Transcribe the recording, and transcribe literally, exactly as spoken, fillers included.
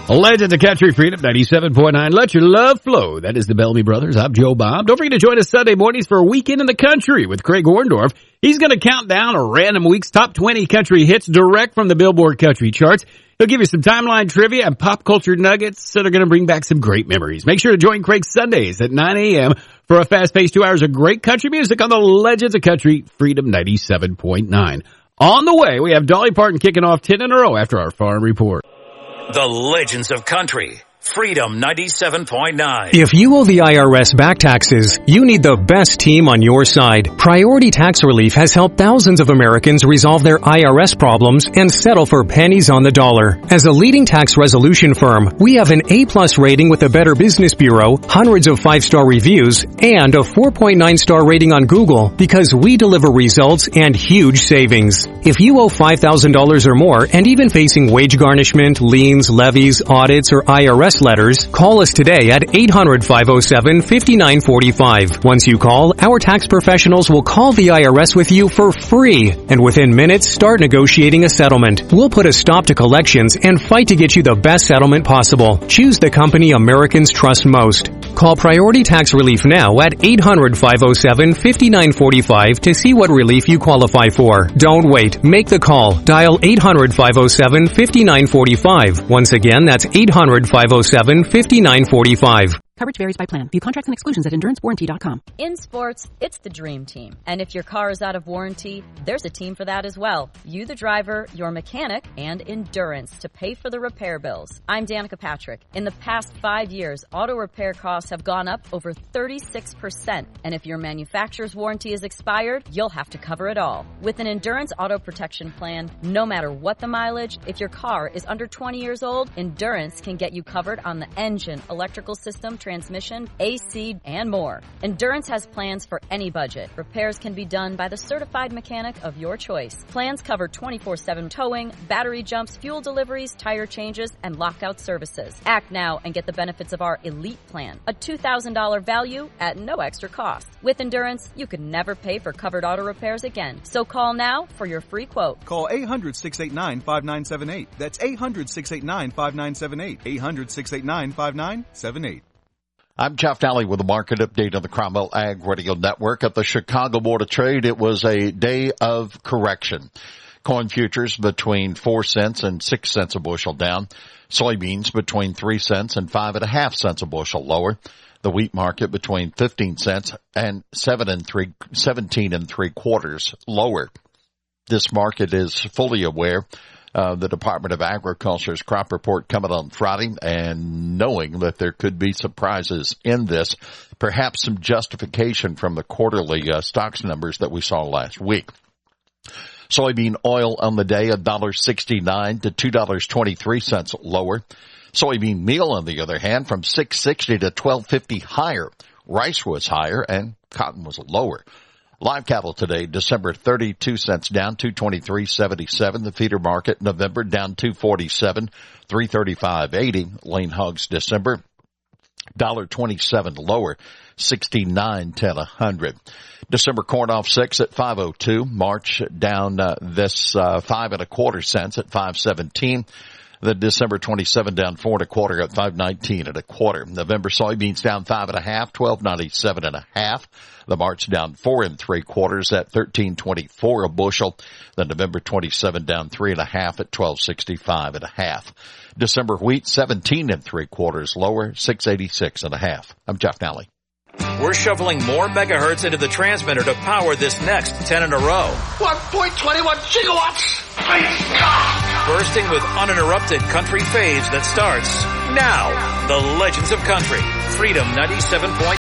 Legends of Country Freedom, ninety-seven point nine. Let your love flow. That is the Bellamy Brothers. I'm Joe Bob. Don't forget to join us Sunday mornings for a weekend in the country with Craig Orndorff. He's going to count down a random week's top twenty country hits direct from the Billboard country charts. He'll give you some timeline trivia and pop culture nuggets that are going to bring back some great memories. Make sure to join Craig Sundays at nine a.m. for a fast-paced two hours of great country music on the Legends of Country Freedom ninety-seven point nine. On the way, we have Dolly Parton kicking off ten in a row after our Farm Report. The Legends of Country, Freedom ninety-seven point nine. If you owe the I R S back taxes, you need the best team on your side. Priority Tax Relief has helped thousands of Americans resolve their I R S problems and settle for pennies on the dollar. As a leading tax resolution firm, we have an A-plus rating with the Better Business Bureau, hundreds of five-star reviews, and a four point nine star rating on Google because we deliver results and huge savings. If you owe five thousand dollars or more and even facing wage garnishment, liens, levies, audits, or I R S letters, call us today at eight hundred, five oh seven, five nine four five. Once you call, our tax professionals will call the I R S with you for free, and within minutes start negotiating a settlement. We'll put a stop to collections and fight to get you the best settlement possible. Choose the company Americans trust most. Call Priority Tax Relief now at eight hundred, five oh seven, five nine four five to see what relief you qualify for. Don't wait. Make the call. Dial eight hundred, five oh seven, five nine four five. Once again, that's eight hundred, five oh seven, five nine four five. Coverage varies by plan. View contracts and exclusions at endurance warranty dot com. In sports, it's the dream team. And if your car is out of warranty, there's a team for that as well. You, the driver, your mechanic, and Endurance to pay for the repair bills. I'm Danica Patrick. In the past five years, auto repair costs have gone up over thirty-six percent. And if your manufacturer's warranty is expired, you'll have to cover it all. With an Endurance auto protection plan, no matter what the mileage, if your car is under twenty years old, Endurance can get you covered on the engine, electrical system, transmission, A C, and more. Endurance has plans for any budget. Repairs can be done by the certified mechanic of your choice. Plans cover twenty-four seven towing, battery jumps, fuel deliveries, tire changes, and lockout services. Act now and get the benefits of our Elite Plan, a two thousand dollars value at no extra cost. With Endurance, you could never pay for covered auto repairs again. So call now for your free quote. Call eight hundred, six eight nine, five nine seven eight. That's eight hundred, six eight nine, five nine seven eight. eight hundred, six eight nine, five nine seven eight. I'm Jeff Nally with a market update on the Cromwell Ag Radio Network. At the Chicago Board of Trade, it was a day of correction. Corn futures between four cents and six cents a bushel down. Soybeans between three cents and five and a half cents a bushel lower. The wheat market between fifteen cents and seven and three, seventeen and three quarters lower. This market is fully aware Uh, the Department of Agriculture's crop report coming on Friday, and knowing that there could be surprises in this, perhaps some justification from the quarterly uh, stocks numbers that we saw last week. Soybean oil on the day, one dollar sixty-nine to two dollars and twenty-three cents lower. Soybean meal, on the other hand, from six sixty to twelve fifty higher. Rice was higher and cotton was lower. Live cattle today, December thirty-two cents down, two twenty-three seventy-seven. The feeder market, November down two forty-seven, three thirty-five eighty. Lean hogs, December, one dollar twenty-seven lower, sixty-nine ten a hundred. December corn off six at five oh two. March down uh, this uh, five and a quarter cents at five seventeen. The December twenty-seven down four and a quarter at five nineteen and a quarter. November soybeans down five and a half, twelve ninety-seven and a half. The March down four and three quarters at thirteen twenty-four a bushel. The November twenty-seven down three and a half at twelve sixty-five and a half. December wheat seventeen and three quarters lower, six eighty-six and a half. I'm Jeff Nally. We're shoveling more megahertz into the transmitter to power this next ten in a row. one point two one gigawatts! Bursting with uninterrupted country faves that starts now. The Legends of Country, Freedom ninety-seven point nine.